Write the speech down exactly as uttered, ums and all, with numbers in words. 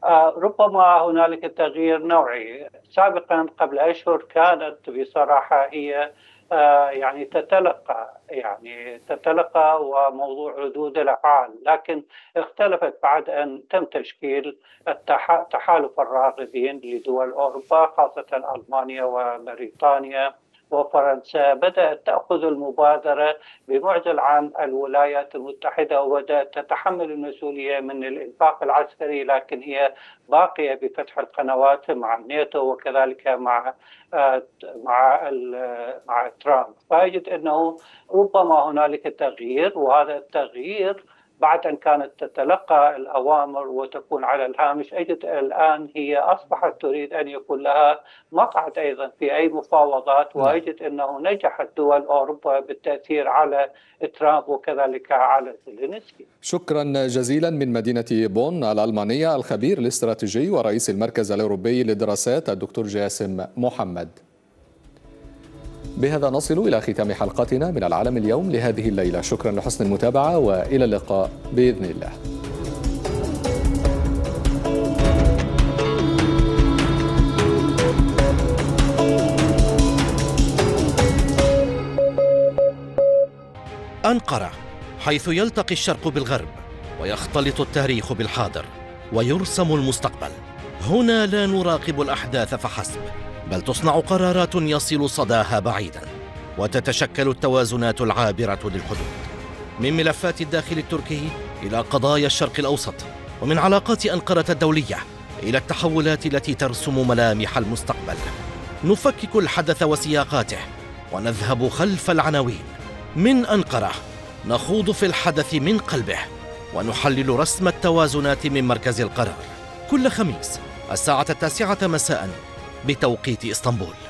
آه، ربما هنالك تغيير نوعي. سابقا قبل أشهر كانت بصراحة هي آه، يعني تتلقى يعني تتلقى وموضوع ردود الأفعال، لكن اختلفت بعد أن تم تشكيل التح- تحالف الراغبين لدول أوروبا، خاصة ألمانيا وبريطانيا وفرنسا. بدأت تأخذ المبادرة بمعزل عن الولايات المتحدة، وبدأت تتحمل المسؤولية من الإنفاق العسكري، لكن هي باقية بفتح القنوات مع الناتو وكذلك مع آه، مع مع ترامب. فأجد أنه ربما هنالك تغيير، وهذا التغيير بعد أن كانت تتلقى الأوامر وتكون على الهامش، أجد الآن هي أصبحت تريد أن يكون لها مقعد أيضا في أي مفاوضات، نعم. وأجد أنه نجحت دول أوروبا بالتأثير على ترامب وكذلك على زيلينسكي. شكرا جزيلا من مدينة بون الألمانية الخبير الاستراتيجي ورئيس المركز الأوروبي للدراسات الدكتور جاسم محمد. بهذا نصل إلى ختام حلقتنا من العالم اليوم لهذه الليلة. شكرا لحسن المتابعة وإلى اللقاء بإذن الله. أنقرة، حيث يلتقي الشرق بالغرب ويختلط التاريخ بالحاضر ويرسم المستقبل. هنا لا نراقب الأحداث فحسب، بل تصنع قرارات يصل صداها بعيدا، وتتشكل التوازنات العابرة للحدود، من ملفات الداخل التركي إلى قضايا الشرق الأوسط، ومن علاقات أنقرة الدولية إلى التحولات التي ترسم ملامح المستقبل. نفكك الحدث وسياقاته ونذهب خلف العناوين. من أنقرة نخوض في الحدث من قلبه ونحلل رسم التوازنات من مركز القرار، كل خميس الساعة التاسعة مساء بتوقيت إسطنبول.